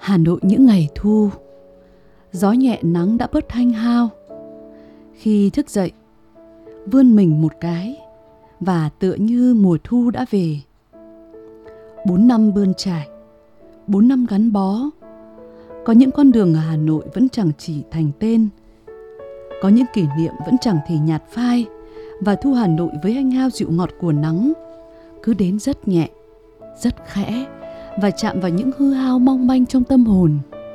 Hà Nội những ngày thu, gió nhẹ nắng đã bớt hanh hao. Khi thức dậy, vươn mình một cái và tựa như mùa thu đã về. 4 năm bươn trải, 4 năm gắn bó. Có những con đường ở Hà Nội vẫn chẳng chỉ thành tên, có những kỷ niệm vẫn chẳng thể nhạt phai. Và thu Hà Nội với hanh hao dịu ngọt của nắng cứ đến rất nhẹ, rất khẽ và chạm vào những hư hao mong manh trong tâm hồn.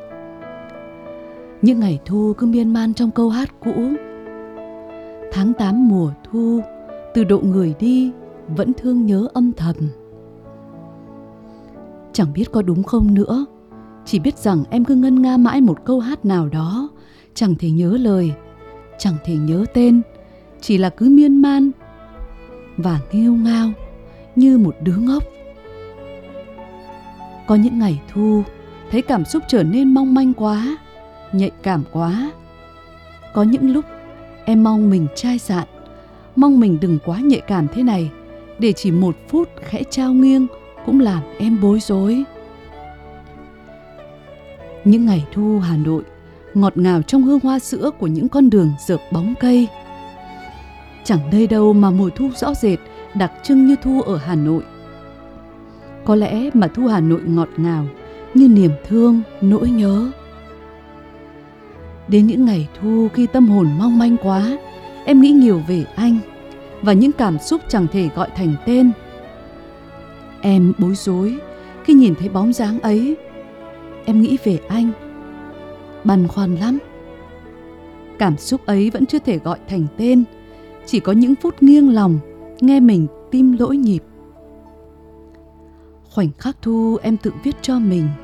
Những ngày thu cứ miên man trong câu hát cũ. Tháng 8 mùa thu, từ độ người đi vẫn thương nhớ âm thầm. Chẳng biết có đúng không nữa, chỉ biết rằng em cứ ngân nga mãi một câu hát nào đó, chẳng thể nhớ lời, chẳng thể nhớ tên, chỉ là cứ miên man và nghêu ngao như một đứa ngốc. Có những ngày thu thấy cảm xúc trở nên mong manh quá, nhạy cảm quá. Có những lúc em mong mình chai sạn, mong mình đừng quá nhạy cảm thế này, để chỉ một phút khẽ trao nghiêng cũng làm em bối rối. Những ngày thu Hà Nội ngọt ngào trong hương hoa sữa của những con đường rợp bóng cây. Chẳng nơi đâu mà mùa thu rõ rệt, đặc trưng như thu ở Hà Nội. Có lẽ mà thu Hà Nội ngọt ngào như niềm thương, nỗi nhớ. Đến những ngày thu khi tâm hồn mong manh quá, em nghĩ nhiều về anh và những cảm xúc chẳng thể gọi thành tên. Em bối rối khi nhìn thấy bóng dáng ấy. Em nghĩ về anh, băn khoăn lắm. Cảm xúc ấy vẫn chưa thể gọi thành tên, chỉ có những phút nghiêng lòng nghe mình tim lỗi nhịp. Khoảnh khắc thu em tự viết cho mình.